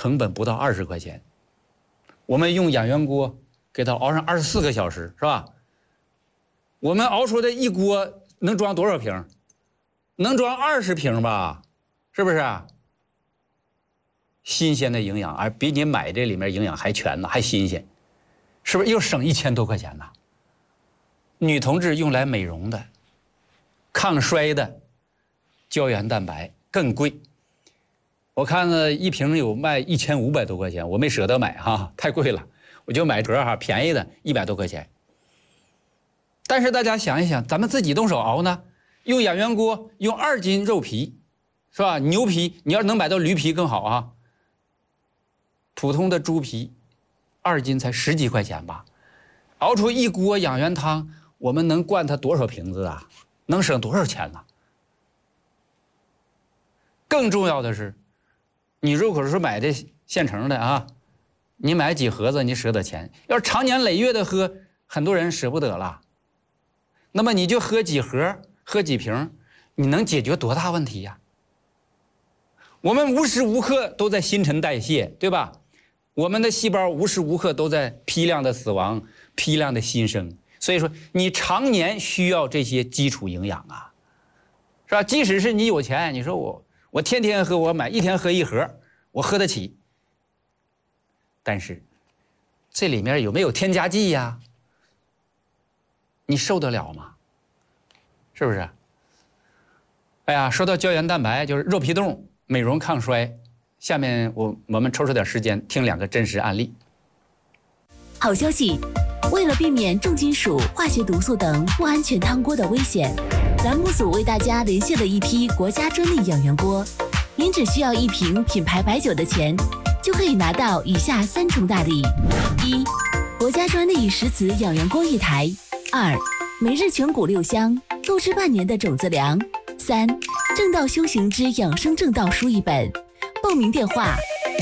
成本不到20块钱。我们用养元锅给它熬上24个小时，是吧？我们熬出的一锅能装多少瓶？能装20瓶吧，是不是？新鲜的营养，而比你买这里面营养还全呢，还新鲜，是不是又省1000多块钱呢？女同志用来美容的、抗衰的胶原蛋白更贵。我看了一瓶有卖1500多块钱，我没舍得买哈，太贵了，我就买盒哈，便宜的100多块钱。但是大家想一想，咱们自己动手熬呢，用养元锅用2斤肉皮，是吧？牛皮你要是能买到驴皮更好啊。普通的猪皮2斤才10几块钱吧，熬出一锅养元汤，我们能灌它多少瓶子啊？能省多少钱呢？更重要的是，你如果是买的现成的啊，你买几盒子你舍得钱，要是长年累月的喝，很多人舍不得了。那么你就喝几盒，喝几瓶，你能解决多大问题呀？我们无时无刻都在新陈代谢，对吧？我们的细胞无时无刻都在批量的死亡，批量的新生。所以说，你常年需要这些基础营养啊，是吧？即使是你有钱，你说我天天喝，我买一天喝1盒，我喝得起。但是，这里面有没有添加剂呀？你受得了吗？是不是？哎呀，说到胶原蛋白，就是肉皮冻美容抗衰。下面我们抽出点时间听2个真实案例。 好消息，为了避免重金属、化学毒素等不安全汤锅的危险，栏目组为大家连线了一批国家专利养元锅。您只需要1瓶品牌白酒的钱，就可以拿到以下3重大礼：1、国家专利石瓷养元锅1台；2、每日全谷6箱，够吃半年的种子粮；3、正道修行之养生正道书1本。报名电话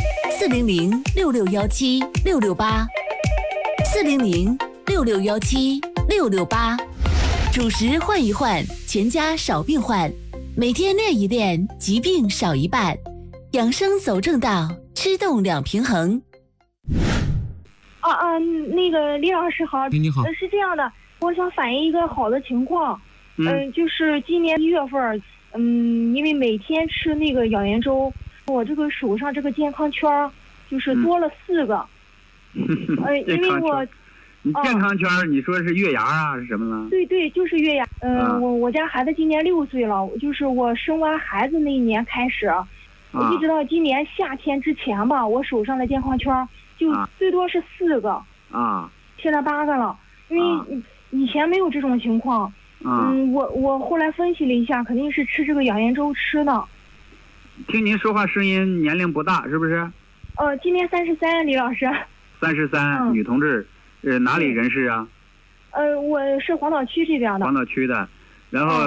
：400-6617-668，400-6617-668。主食换一换，全家少病患。每天练一练，疾病少一半。养生走正道，吃动2平衡。 那个李老师好， 你好， 是这样的，我想反映一个好的情况，就是今年1月份，因为每天吃那个养元粥。我这个手上这个健康圈就是多了4个，因为你健康圈你说是月牙啊是什么呢？ 对，就是月牙。我家孩子今年6岁了，就是我生完孩子那一年开始，一直到今年夏天之前吧，我手上的健康圈就最多是4个啊，现在8个了，因为以前没有这种情况。我后来分析了一下，肯定是吃这个养元粥吃的。 听您说话声音年龄不大，是不是？ 今年33，李老师。 33，女同志，哪里人士啊？ 我是黄岛区这边的。 黄岛区的，然后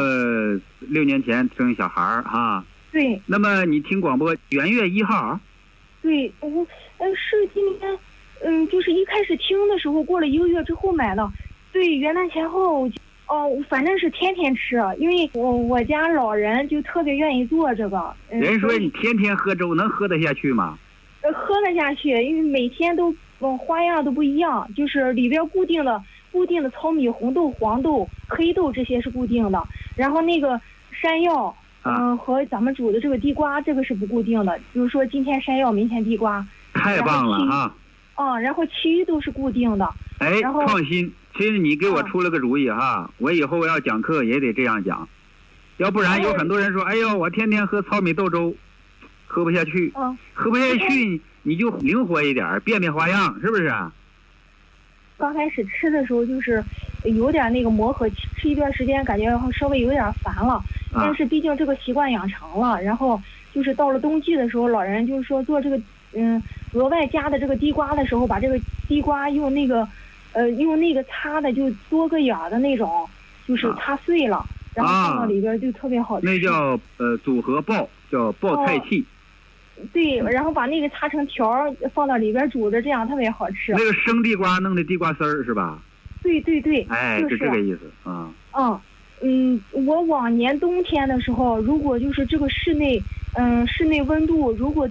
6年前生小孩哈。 对。 那么你听广播，元月1号？ 对，是今年，就是一开始听的时候，过了1个月之后买的。对，元旦前后。反正是天天吃，因为我家老人就特别愿意做这个。 人说你天天喝粥能喝得下去吗？ 喝得下去，因为每天都花样都不一样，就是里边固定的糙米、红豆、黄豆、黑豆这些是固定的，然后那个山药，和咱们煮的这个地瓜这个是不固定的，比如说今天山药，明天地瓜。 太棒了哈！ 然后其余都是固定的。 哎，放心。其实你给我出了个主意哈，我以后要讲课也得这样讲，要不然有很多人说，哎呦，我天天喝糙米豆粥，喝不下去，喝不下去你就灵活一点，变花样，是不是？ 刚开始吃的时候就是有点那个磨合，吃一段时间感觉稍微有点烦了，但是毕竟这个习惯养成了，然后就是到了冬季的时候，老人就是说做这个额外加的这个地瓜的时候，把这个地瓜用那个擦的就多个眼儿的那种，就是擦碎了，然后放到里边就特别好吃。 那叫组合爆，叫爆菜器。 对，然后把那个擦成条放到里边煮的，这样特别好吃。 那个生地瓜弄的地瓜丝儿是吧？ 对。 哎， 就是这个意思啊。 我往年冬天的时候，如果就是这个室内温度如果